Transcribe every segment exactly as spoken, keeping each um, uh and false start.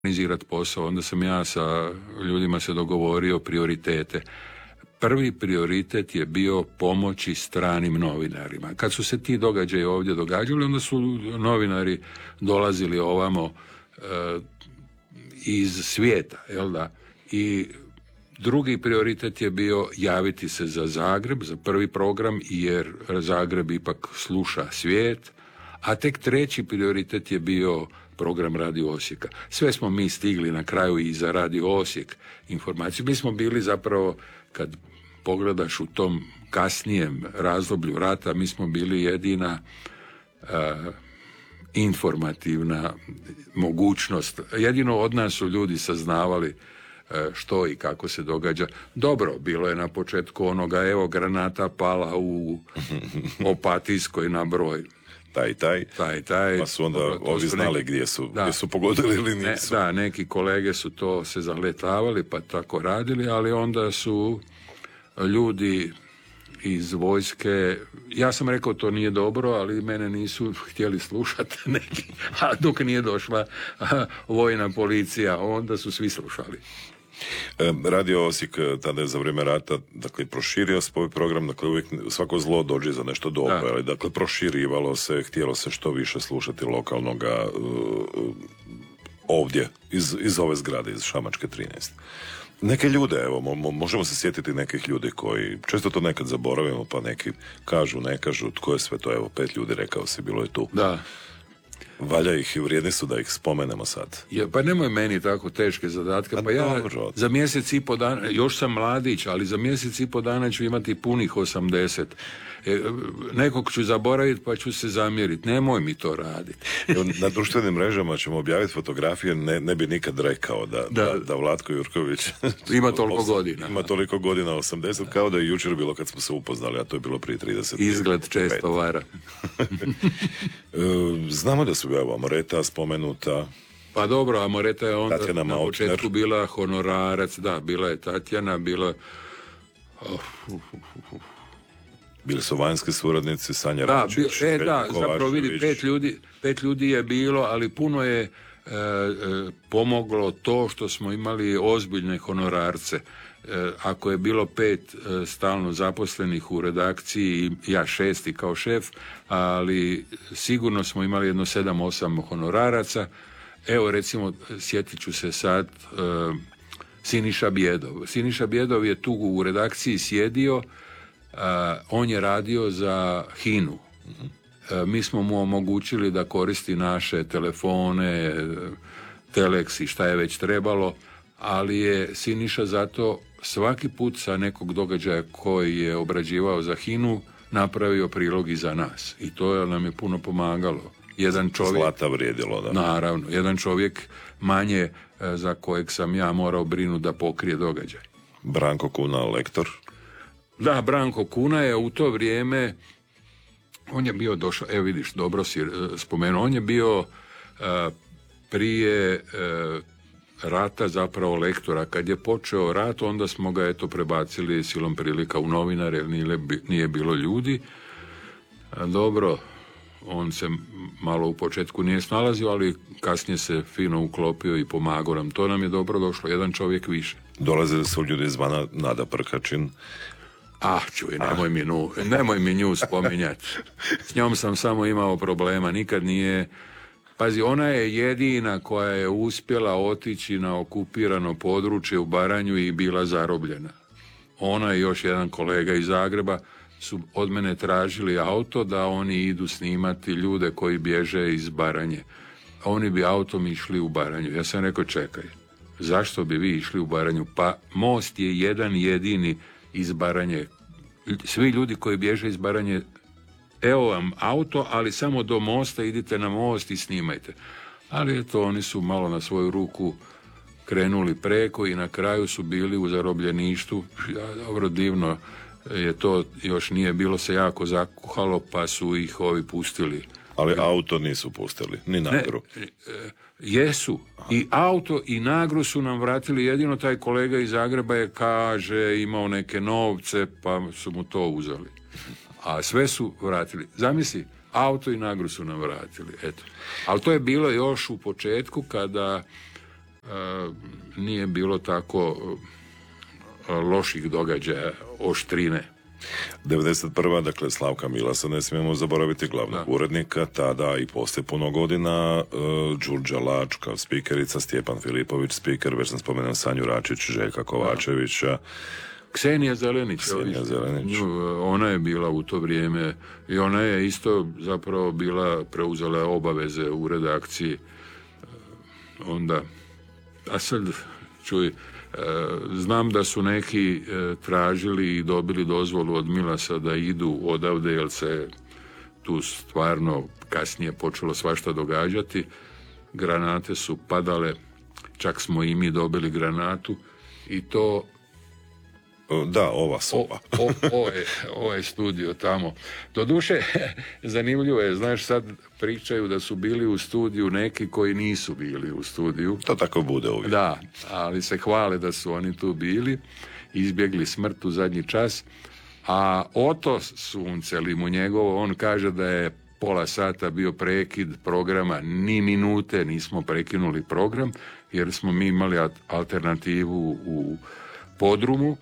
organizirati posao, onda sam ja sa ljudima se dogovorio prioritete. Prvi prioritet je bio pomoći stranim novinarima. Kad su se ti događaji ovdje događali, onda su novinari dolazili ovamo e, iz svijeta, jel da? I drugi prioritet je bio javiti se za Zagreb, za prvi program, jer Zagreb ipak sluša svijet, a tek treći prioritet je bio program Radio Osijeka. Sve smo mi stigli na kraju i za Radio Osijek informaciju. Mi smo bili zapravo, kad pogledaš u tom kasnijem razdoblju rata, mi smo bili jedina uh, informativna mogućnost. Jedino od nas su ljudi saznavali uh, što i kako se događa. Dobro, bilo je na početku onoga, evo, granata pala u Opatijskoj na broj. Taj, taj, taj, taj. Pa su onda dobro, ovi su znali neki, gdje su, da, gdje su pogodili ili nisu. Ne, da, neki kolege su to se zaletavali pa tako radili, ali onda su ljudi iz vojske, ja sam rekao to nije dobro, ali mene nisu htjeli slušati neki, a dok nije došla a, vojna policija, onda su svi slušali. Radio Osijek tada je za vrijeme rata, dakle, proširio svoj program, dakle, uvijek svako zlo dođe za nešto dobro, da. Ali, dakle, proširivalo se, htjelo se što više slušati lokalnoga uh, ovdje, iz, iz ove zgrade, iz Šamačke trinaest. Neke ljude, evo, mo, možemo se sjetiti nekih ljudi koji, često to nekad zaboravimo, pa neki kažu, ne kažu, tko je sve to, evo, pet ljudi, rekao si, bilo je tu. Da. Valja ih i vrijedni su da ih spomenemo sad. Ja, pa nemoj meni tako teške zadatke. Pa, pa ja dobro. Za mjesec i po dana, još sam mladić, ali za mjesec i po dana ću imati punih osamdeset. E, nekog ću zaboraviti pa ću se zamjeriti. Nemoj mi to raditi. Na društvenim mrežama ćemo objaviti fotografije, ne, ne bi nikad rekao da, da. da, da Vlatko Jurković ima toliko godina. Ima toliko godina, osamdeset, kao da je jučer bilo kad smo se upoznali, a to je bilo prije trideset. Izgled često vara. Znamo da su evo Amoreta spomenuta. Pa dobro, Amoreta je onda Tatjana na Mautner. početku bila honorarac, da, bila je Tatjana, bila... Oh, uh, uh, uh. Bili su vanjski suradnici, Sanja da, Račić, bi, e, da, zapravo vidi, pet ljudi, pet ljudi je bilo, ali puno je e, e, pomoglo to što smo imali ozbiljne honorarce. E, ako je bilo pet e, stalno zaposlenih u redakciji, ja šesti kao šef, ali sigurno smo imali jedno sedam, osam honoraraca. Evo, recimo, sjetit ću se sad e, Siniša Bjedov. Siniša Bjedov je tu u redakciji sjedio. Uh, on je radio za Hinu. Uh, mi smo mu omogućili da koristi naše telefone, Telex i šta je već trebalo, ali je Siniša zato svaki put sa nekog događaja koji je obrađivao za Hinu napravio prilog i za nas. I to nam je puno pomagalo. Jedan čovjek, zlata vrijedilo, da. Naravno, jedan čovjek manje uh, za kojeg sam ja morao brinuti da pokrije događaj. Branko Kuna, lektor. Da, Branko Kuna je u to vrijeme, on je bio došao, evo vidiš, dobro si spomenuo, on je bio uh, prije uh, rata zapravo lektora. Kad je počeo rat, onda smo ga eto prebacili silom prilika u novinare, jer nije, nije bilo ljudi. A dobro, on se malo u početku nije snalazio, ali kasnije se fino uklopio i pomagao nam. To nam je dobro došlo, jedan čovjek više. Dolazili su ljudi izvana, Nada Prkačin. Ah, čuj, nemoj mi, nu, nemoj mi nju spominjati. S njom sam samo imao problema, nikad nije... Pazi, ona je jedina koja je uspjela otići na okupirano područje u Baranju i bila zarobljena. Ona i još jedan kolega iz Zagreba su od mene tražili auto da oni idu snimati ljude koji bježe iz Baranje. Oni bi autom išli u Baranju. Ja sam rekao, čekaj, zašto bi vi išli u Baranju? Pa most je jedan jedini iz Baranje. Svi ljudi koji bježe iz Baranje, evo vam auto, ali samo do mosta, idite na most i snimajte. Ali eto, oni su malo na svoju ruku krenuli preko i na kraju su bili u zarobljeništu. Ja, dobro, divno je to, još nije bilo se jako zakuhalo, pa su ih ovi pustili. Ali auto nisu pustili, ni nagru. Ne, jesu. I auto i nagru su nam vratili. Jedino taj kolega iz Zagreba je, kaže, imao neke novce, pa su mu to uzeli. A sve su vratili. Zamisli, auto i nagru su nam vratili. Eto. Ali to je bilo još u početku kada nije bilo tako loših događaja, oštrine. devedeset prva dakle Slavka Milasa, ne smijemo zaboraviti, glavnog da. urednika, tada i poslije puno godina, uh, Đurđa Lač kao spikerica, Stjepan Filipović spiker, već sam spomenuo Sanju Račić, Željka Kovačevića. Ksenija Zelenić, Ksenija Zelenić. Ona je bila u to vrijeme i ona je isto zapravo bila, preuzela obaveze u redakciji. Onda, a sad čuj, znam da su neki tražili i dobili dozvolu od Milasa da idu odavde, jer se tu stvarno kasnije počelo svašta događati. Granate su padale, čak smo i mi dobili granatu i to... Da, ova soba. O, o, ovo, je, ovo je studio tamo. Doduše, zanimljivo je, znaš, sad pričaju da su bili u studiju neki koji nisu bili u studiju. To tako bude uvijek. Da, ali se hvale da su oni tu bili, izbjegli smrt u zadnji čas. A Oto Sunce, mu njegovo, on kaže da je pola sata bio prekid programa, ni minute nismo prekinuli program, jer smo mi imali alternativu u podrumu.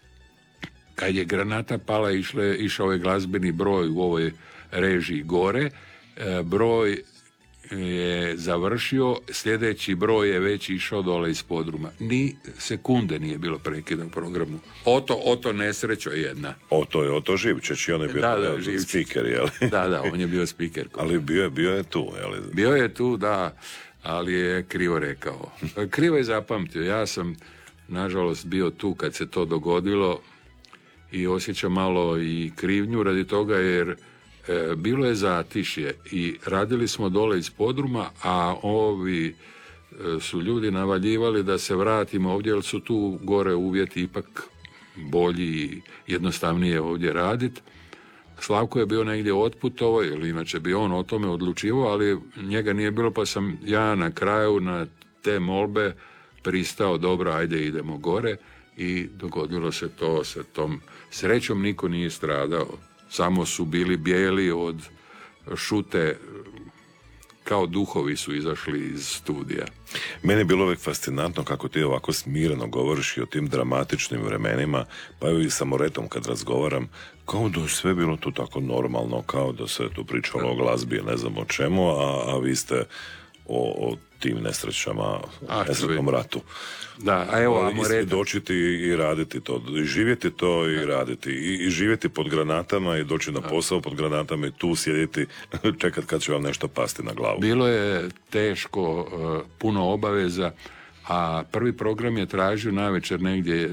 Kad je granata pala, išle, išao je glazbeni broj u ovoj režiji gore. E, broj je završio, sljedeći broj je već išao dole iz podruma. Ni sekunde nije bilo prekida u programu. Oto, Oto nesrećo jedna. Oto je Oto Živčeć i on je bio da, da, spiker, jel? Da, da, on je bio spiker. Ali bio je, bio je tu, jel? Bio je tu, da, ali je krivo rekao. Krivo je zapamtio. Ja sam, nažalost, bio tu kad se to dogodilo i osjećam malo i krivnju radi toga, jer e, bilo je zatišje i radili smo dole iz podruma, a ovi e, su ljudi navaljivali da se vratimo ovdje, jer su tu gore uvjeti ipak bolji i jednostavnije ovdje raditi. Slavko je bio negdje otputovao, jer inače bi on o tome odlučivao, ali njega nije bilo, pa sam ja na kraju na te molbe pristao, dobro, ajde idemo gore. I dogodilo se to sa tom srećom, niko nije stradao, samo su bili bijeli od šute, kao duhovi su izašli iz studija. Meni je bilo uvijek fascinantno kako ti ovako smireno govoriš i o tim dramatičnim vremenima, pa i sa Moretom kad razgovaram, kao da je sve bilo tu tako normalno, kao da se tu pričalo o glazbi, ne znam o čemu, a, a vi ste o, o tim nesrećama, a, nesretnom ratu. Da, a evo Amoreta. Dočiti i raditi to, i živjeti to i raditi, I, i živjeti pod granatama i doći na posao pod granatama i tu sjediti, čekat kad će vam nešto pasti na glavu. Bilo je teško, puno obaveza, a prvi program je tražio navečer negdje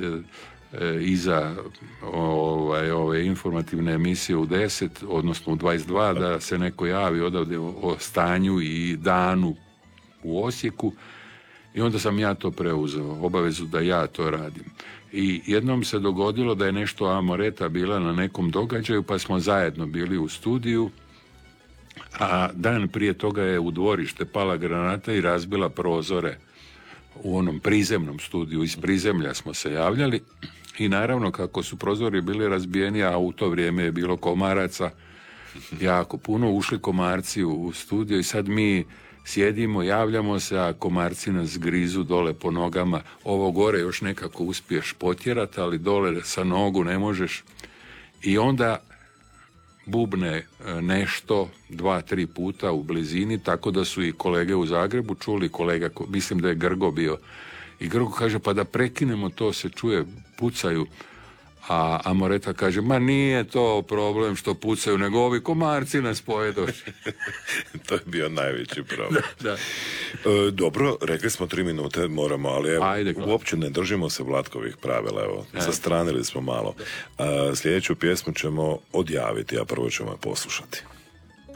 iza ovaj, ove informativne emisije u deset, odnosno u dvadeset dva, da se neko javi odavde o stanju i danu u Osijeku. I onda sam ja to preuzeo, obavezu da ja to radim. I jednom se dogodilo da je nešto Amoreta bila na nekom događaju, pa smo zajedno bili u studiju, a dan prije toga je u dvorište pala granata i razbila prozore u onom prizemnom studiju. Iz prizemlja smo se javljali i naravno kako su prozori bili razbijeni, a u to vrijeme je bilo komaraca jako puno, ušli komarci u studio i sad mi sjedimo, javljamo se, a komarci nas grizu dole po nogama. Ovo gore još nekako uspiješ potjerati, ali dole sa nogu ne možeš. I onda bubne nešto dva, tri puta u blizini, tako da su i kolege u Zagrebu čuli, kolega, mislim da je Grgo bio. I Grgo kaže, pa da prekinemo to, se čuje, pucaju. A Amoreta kaže, ma nije to problem što pucaju, nego ovi komarci nas pojedoše. To je bio najveći problem. Da, da. E, dobro, rekli smo tri minute, moramo, ali evo, Ajde, uopće ne držimo se Vlatkovih pravila, evo, Ajde. Zastranili smo malo. A, sljedeću pjesmu ćemo odjaviti, a prvo ćemo je poslušati.